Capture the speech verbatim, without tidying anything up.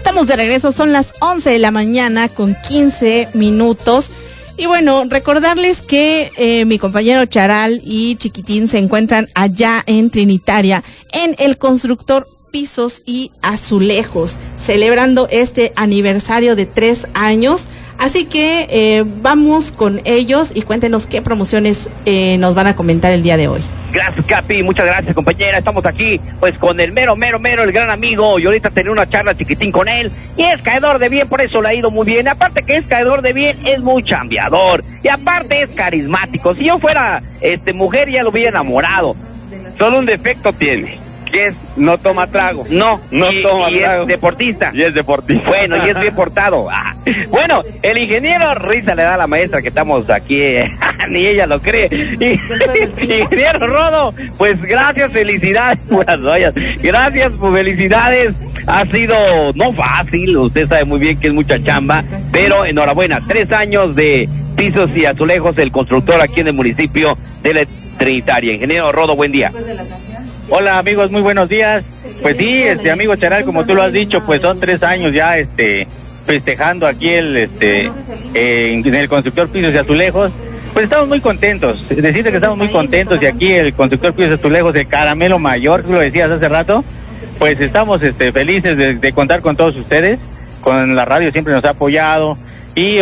estamos de regreso, son las once de la mañana con quince minutos. Y bueno, recordarles que eh, mi compañero Charal y Chiquitín se encuentran allá en Trinitaria, en el constructor Pisos y Azulejos, celebrando este aniversario de tres años. Así que eh, vamos con ellos y cuéntenos qué promociones eh, nos van a comentar el día de hoy. Gracias, Capi, muchas gracias, compañera. Estamos aquí, pues, con el mero, mero, mero, el gran amigo. Y ahorita tenía una charla, Chiquitín, con él. Y es caedor de bien, por eso le ha ido muy bien. Aparte que es caedor de bien, es muy chambeador. Y aparte es carismático. Si yo fuera este mujer, ya lo hubiera enamorado. Solo un defecto tiene. Que es, no toma trago. No, no y, toma y trago. es deportista. Y es deportista. Bueno, y es bien portado. Ah. Bueno, el ingeniero, risa le da a la maestra que estamos aquí, eh, ni ella lo cree. Y, ingeniero Rodo, pues gracias, felicidades, buenas noches. Gracias, pues felicidades. Ha sido no fácil, usted sabe muy bien que es mucha chamba, pero enhorabuena, tres años de Pisos y Azulejos, el constructor aquí en el municipio de la Trinitaria. Ingeniero Rodo, buen día. Hola amigos, muy buenos días. Pues sí, este amigo Charal, como tú lo has dicho, pues son tres años ya este festejando aquí el este eh, en el constructor Pisos y Azulejos. Pues estamos muy contentos, decirte que estamos muy contentos y aquí el constructor Pisos y Azulejos de Caramelo Mayor, tú lo decías hace rato, pues estamos este felices de, de contar con todos ustedes, con la radio siempre nos ha apoyado y